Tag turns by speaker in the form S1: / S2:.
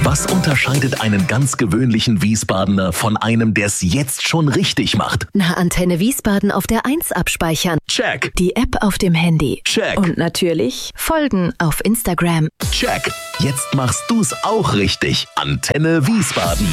S1: Was unterscheidet einen ganz gewöhnlichen Wiesbadener von einem, der es jetzt schon richtig macht?
S2: Na, Antenne Wiesbaden auf der 1 abspeichern.
S1: Check.
S2: Die App auf dem Handy.
S1: Check.
S2: Und natürlich folgen auf Instagram.
S1: Check. Jetzt machst du's auch richtig. Antenne Wiesbaden.